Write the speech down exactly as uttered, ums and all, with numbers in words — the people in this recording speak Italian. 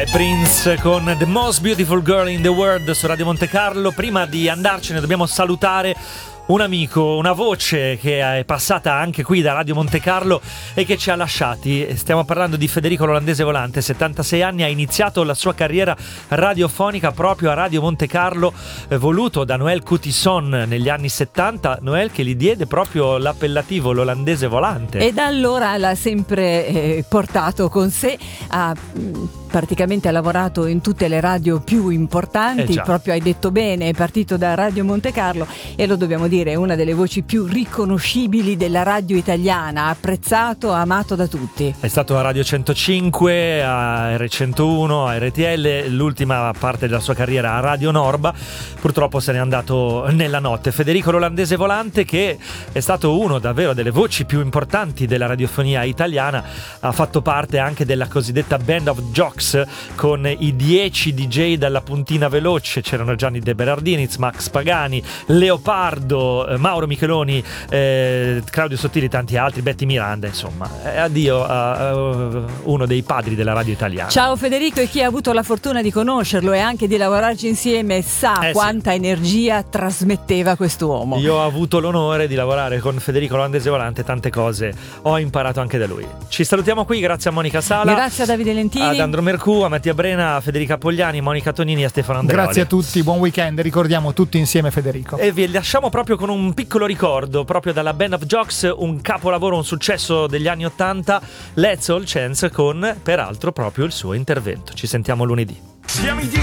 Prince con The Most Beautiful Girl in the World su Radio Monte Carlo. Prima di andarcene dobbiamo salutare un amico, una voce che è passata anche qui da Radio Monte Carlo e che ci ha lasciati. Stiamo parlando di Federico L'Olandese Volante, settantasei anni, ha iniziato la sua carriera radiofonica proprio a Radio Monte Carlo, eh, voluto da Noël Coutisson negli anni settanta, Noël che gli diede proprio l'appellativo L'Olandese Volante. E da allora l'ha sempre eh, portato con sé, ha praticamente ha lavorato in tutte le radio più importanti, eh proprio hai detto bene, è partito da Radio Monte Carlo e lo dobbiamo dire, è una delle voci più riconoscibili della radio italiana, apprezzato, amato da tutti. È stato a Radio centocinque, a R centouno, a R T L, l'ultima parte della sua carriera a Radio Norba, purtroppo se n'è andato nella notte. Federico L'Olandese Volante, che è stato uno davvero delle voci più importanti della radiofonia italiana, ha fatto parte anche della cosiddetta Band of Jocks, con i dieci D J dalla puntina veloce. C'erano Gianni De Berardinez, Max Pagani, Leopardo, eh, Mauro Micheloni, eh, Claudio Sottili, tanti altri, Betty Miranda, insomma. Eh, addio a, a uno dei padri della radio italiana. Ciao Federico, e chi ha avuto la fortuna di conoscerlo e anche di lavorarci insieme sa eh quanta sì. energia trasmetteva quest'uomo. Io ho avuto l'onore di lavorare con Federico L'Olandese Volante, tante cose ho imparato anche da lui. Ci salutiamo qui, grazie a Monica Sala, grazie a Davide Lentini, ad Andro Mercù, a Mattia Brena, a Federica Pogliani, Monica Tonini e a Stefano Andreoli. Grazie a tutti, buon weekend, ricordiamo tutti insieme Federico. E vi lasciamo proprio con un piccolo ricordo, proprio dalla Band of Jocks, un capolavoro, un successo degli anni ottanta, Let's All Chance, con peraltro proprio il suo intervento. Ci sentiamo lunedì. Siamo i